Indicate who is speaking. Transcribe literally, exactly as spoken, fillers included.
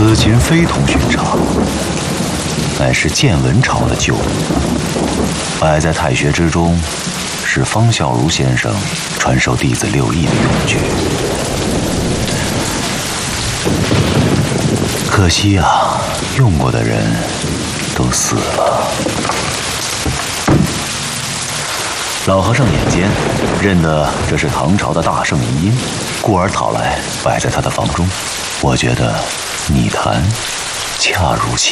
Speaker 1: 此琴非同寻常，乃是建文朝的旧物，摆在太学之中，是方孝孺先生传授弟子六艺的用具。可惜啊，用过的人都死了。老和尚眼尖，认得这是唐朝的大圣遗音，故而讨来摆在他的房中。我觉得拟弹恰如其